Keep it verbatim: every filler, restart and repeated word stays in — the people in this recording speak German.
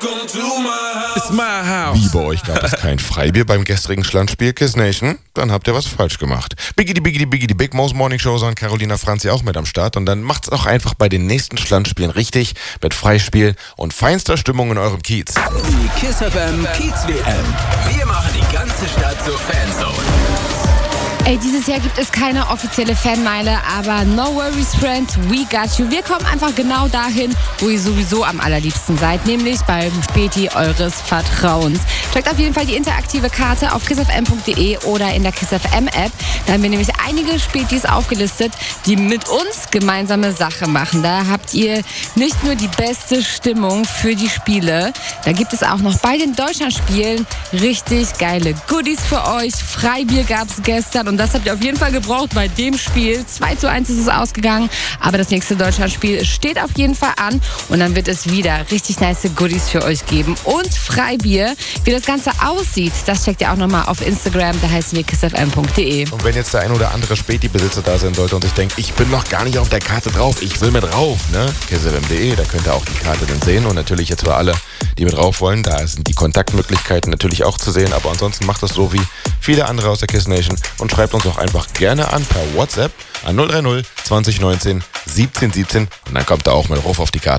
It's my house. Wie, bei euch gab es kein Freibier beim gestrigen Schlandspiel Kiss Nation? Dann habt ihr was falsch gemacht. Biggity Biggity Biggity Big Mouse Morning Show, sondern Carolina Franzi auch mit am Start. Und dann macht's doch einfach bei den nächsten Schlandspielen richtig mit Freispiel und feinster Stimmung in eurem Kiez. Die Kiss F M Kiez W M. Wir machen die ganze Stadt zur Fanzone. Ey, dieses Jahr gibt es keine offizielle Fanmeile, aber no worries, friends, we got you. Wir kommen einfach genau dahin, wo ihr sowieso am allerliebsten seid, nämlich beim Späti eures Vertrauens. Checkt auf jeden Fall die interaktive Karte auf kissfm punkt de oder in der Kiss F M App. Da haben wir nämlich einige Spätis aufgelistet, die mit uns gemeinsame Sache machen. Da habt ihr nicht nur die beste Stimmung für die Spiele, da gibt es auch noch bei den Deutschlandspielen richtig geile Goodies für euch. Freibier gab es gestern. Und das habt ihr auf jeden Fall gebraucht bei dem Spiel. zwei zu eins ist es ausgegangen. Aber das nächste Deutschlandspiel steht auf jeden Fall an. Und dann wird es wieder richtig nice Goodies für euch geben. Und Freibier. Wie das Ganze aussieht, das checkt ihr auch nochmal auf Instagram. Da heißen wir kissfm punkt de. Und wenn jetzt der ein oder andere Späti-Besitzer da sein sollte und sich denkt, ich bin noch gar nicht auf der Karte drauf, ich will mit rauf, ne? kissfm punkt de, da könnt ihr auch die Karte dann sehen. Und natürlich jetzt für alle, die mit rauf wollen, da sind die Kontaktmöglichkeiten natürlich auch zu sehen. Aber ansonsten macht das so wie viele andere aus der Kiss Nation und schreibt uns auch einfach gerne an per WhatsApp an null drei null zwanzig neunzehn siebzehn siebzehn und dann kommt er auch mit rauf auf die Karte.